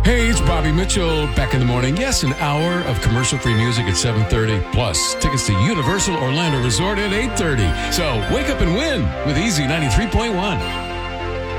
Hey, it's Bobby Mitchell back in the morning. Yes, an hour of commercial-free music at 7:30, plus tickets to Universal Orlando Resort at 8:30. So wake up and win with Easy 93.1.